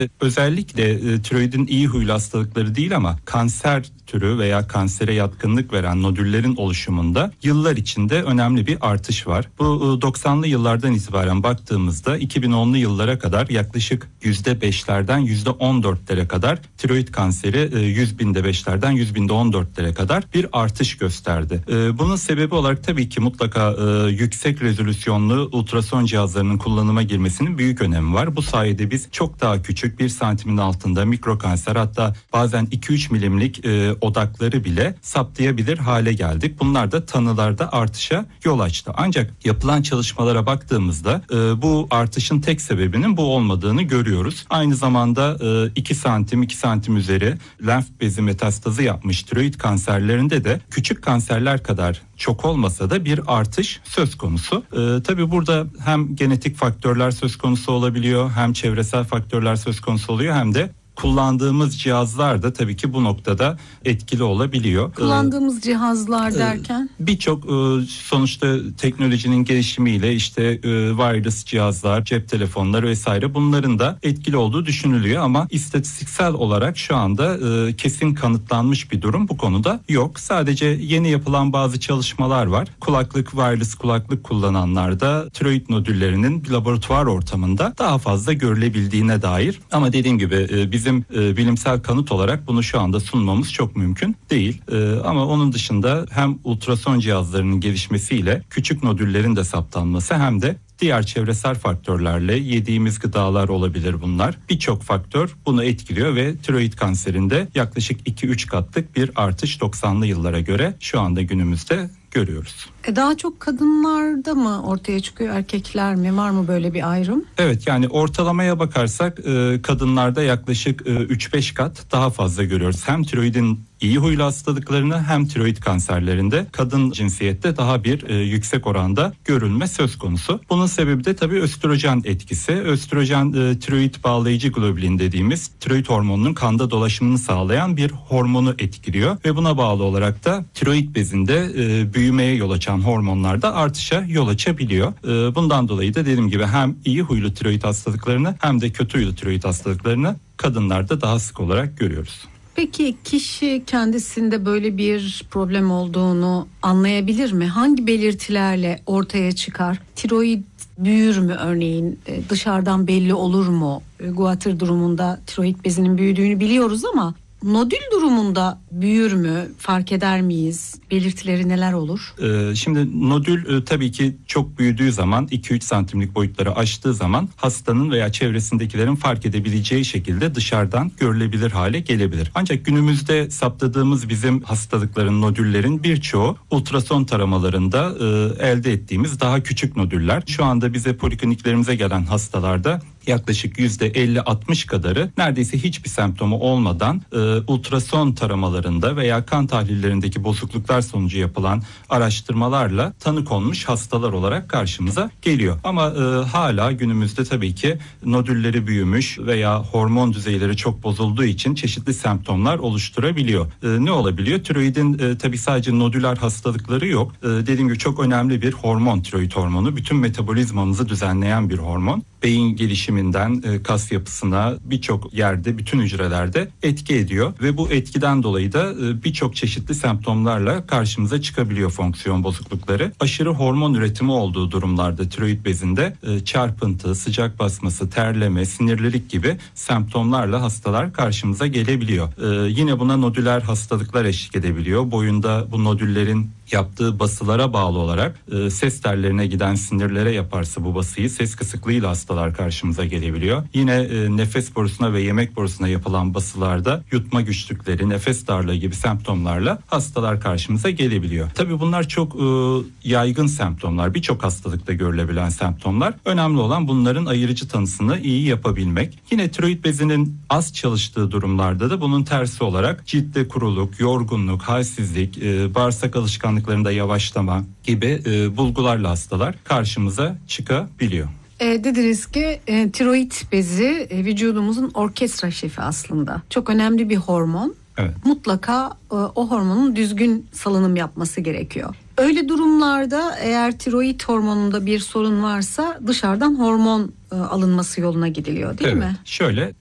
Özellikle tiroidin iyi huylu hastalıkları değil ama kanser türü veya kansere yatkınlık veren nodüllerin oluşumunda yıllar içinde önemli bir artış var. Bu 90'lı yıllardan itibaren baktığımızda 2010'lu yıllara kadar yaklaşık %5'lerden %14'lere kadar tiroid kanseri 100 binde 5'lerden 100 binde 14'lere kadar bir artış gösterdi. Bunun sebebi olarak tabii ki mutlaka yüksek rezolüsyonlu ultrason cihazlarının kullanıma girmesinin büyük önemi var. Bu sayede biz çok daha küçük 1 santimin altında mikro kanser, hatta bazen 2-3 milimlik odakları bile saptayabilir hale geldik. Bunlar da tanılarda artışa yol açtı. Ancak yapılan çalışmalara baktığımızda bu artışın tek sebebinin bu olmadığını görüyoruz. Aynı zamanda 2 santim üzeri lenf bezi metastazı yapmış tiroid kanserlerinde de küçük kanserler kadar çok olmasa da bir artış söz konusu. Tabii burada hem genetik faktörler söz konusu olabiliyor, hem çevresel faktörler söz konusu oluyor, hem de kullandığımız cihazlar da tabii ki bu noktada etkili olabiliyor. Kullandığımız cihazlar derken? Birçok sonuçta teknolojinin gelişimiyle işte wireless cihazlar, cep telefonları vesaire, bunların da etkili olduğu düşünülüyor ama istatistiksel olarak şu anda kesin kanıtlanmış bir durum bu konuda yok. Sadece yeni yapılan bazı çalışmalar var. Wireless kulaklık kullananlarda tiroid nodüllerinin laboratuvar ortamında daha fazla görülebildiğine dair, ama dediğim gibi bizim bilimsel kanıt olarak bunu şu anda sunmamız çok mümkün değil. Ama onun dışında hem ultrason cihazlarının gelişmesiyle küçük nodüllerin de saptanması, hem de diğer çevresel faktörlerle, yediğimiz gıdalar olabilir bunlar. Birçok faktör bunu etkiliyor ve tiroid kanserinde yaklaşık 2-3 katlık bir artış 90'lı yıllara göre şu anda günümüzde görüyoruz. Daha çok kadınlarda mı ortaya çıkıyor, erkekler mi? Var mı böyle bir ayrım? Evet, yani ortalamaya bakarsak kadınlarda yaklaşık 3-5 kat daha fazla görüyoruz. Hem tiroidin iyi huylu hastalıklarını hem tiroid kanserlerinde kadın cinsiyette daha bir yüksek oranda görülme söz konusu. Bunun sebebi de tabii östrojen etkisi. Östrojen tiroid bağlayıcı globulin dediğimiz tiroid hormonunun kanda dolaşımını sağlayan bir hormonu etkiliyor ve buna bağlı olarak da tiroid bezinde büyümeye yol açan hormonlarda artışa yol açabiliyor. Bundan dolayı da dediğim gibi hem iyi huylu tiroid hastalıklarını hem de kötü huylu tiroid hastalıklarını kadınlarda daha sık olarak görüyoruz. Peki kişi kendisinde böyle bir problem olduğunu anlayabilir mi? Hangi belirtilerle ortaya çıkar? Tiroid büyür mü örneğin? Dışarıdan belli olur mu? Guatr durumunda tiroid bezinin büyüdüğünü biliyoruz ama nodül durumunda büyür mü? Fark eder miyiz? Belirtileri neler olur? Şimdi nodül tabii ki çok büyüdüğü zaman, 2-3 santimlik boyutları aştığı zaman hastanın veya çevresindekilerin fark edebileceği şekilde dışarıdan görülebilir hale gelebilir. Ancak günümüzde saptadığımız bizim hastalıkların, nodüllerin birçoğu ultrason taramalarında elde ettiğimiz daha küçük nodüller. Şu anda bize polikliniklerimize gelen hastalarda yaklaşık %50-60 kadarı neredeyse hiçbir semptomu olmadan ultrason taramalarında veya kan tahlillerindeki bozukluklar sonucu yapılan araştırmalarla tanı konmuş hastalar olarak karşımıza geliyor. Ama hala günümüzde tabii ki nodülleri büyümüş veya hormon düzeyleri çok bozulduğu için çeşitli semptomlar oluşturabiliyor. Ne olabiliyor? Tiroidin tabii sadece nodüler hastalıkları yok. Dediğim gibi çok önemli bir hormon, tiroid hormonu. Bütün metabolizmamızı düzenleyen bir hormon. Beyin gelişiminden kas yapısına birçok yerde, bütün hücrelerde etki ediyor ve bu etkiden dolayı da birçok çeşitli semptomlarla karşımıza çıkabiliyor fonksiyon bozuklukları. Aşırı hormon üretimi olduğu durumlarda tiroid bezinde çarpıntı, sıcak basması, terleme, sinirlilik gibi semptomlarla hastalar karşımıza gelebiliyor. Yine buna nodüler hastalıklar eşlik edebiliyor. Boyunda bu nodüllerin yaptığı basılara bağlı olarak ses tellerine giden sinirlere yaparsa bu basıyı, ses kısıklığıyla hastalar karşımıza gelebiliyor. Yine nefes borusuna ve yemek borusuna yapılan basılarda yutma güçlükleri, nefes darlığı gibi semptomlarla hastalar karşımıza gelebiliyor. Tabii bunlar çok yaygın semptomlar. Birçok hastalıkta görülebilen semptomlar. Önemli olan bunların ayırıcı tanısını iyi yapabilmek. Yine tiroid bezinin az çalıştığı durumlarda da bunun tersi olarak ciltte kuruluk, yorgunluk, halsizlik, bağırsak alışkanlıklarında yavaşlama gibi bulgularla hastalar karşımıza çıkabiliyor. Dediniz ki tiroid bezi vücudumuzun orkestra şefi aslında. Çok önemli bir hormon. Evet. Mutlaka o hormonun düzgün salınım yapması gerekiyor. Öyle durumlarda eğer tiroid hormonunda bir sorun varsa dışarıdan hormon alınması yoluna gidiliyor değil mi? Şöyle,